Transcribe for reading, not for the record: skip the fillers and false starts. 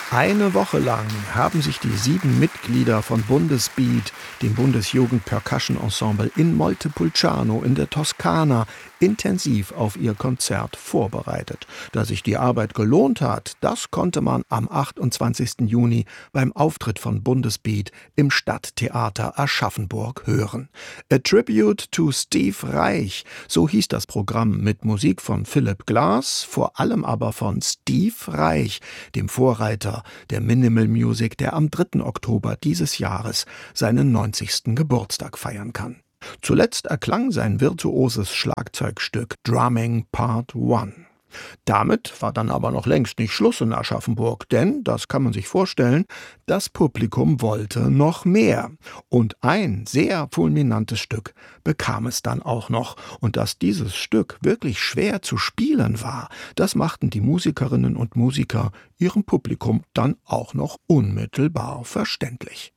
Eine Woche lang haben sich die 7 Mitglieder von Bundesbeat, dem Bundesjugend-Percussion-Ensemble in Montepulciano in der Toskana, intensiv auf ihr Konzert vorbereitet. Da sich die Arbeit gelohnt hat, das konnte man am 28. Juni beim Auftritt von Bundesbeat im Stadttheater Aschaffenburg hören. A Tribute to Steve Reich, so hieß das Programm mit Musik von Philip Glass, vor allem aber von Steve Reich, dem Vorreiter der Minimal Music, der am 3. Oktober dieses Jahres seinen 90. Geburtstag feiern kann. Zuletzt erklang sein virtuoses Schlagzeugstück Drumming Part 1. Damit war dann aber noch längst nicht Schluss in Aschaffenburg, denn, das kann man sich vorstellen, das Publikum wollte noch mehr. Und ein sehr fulminantes Stück bekam es dann auch noch. Und dass dieses Stück wirklich schwer zu spielen war, das machten die Musikerinnen und Musiker ihrem Publikum dann auch noch unmittelbar verständlich.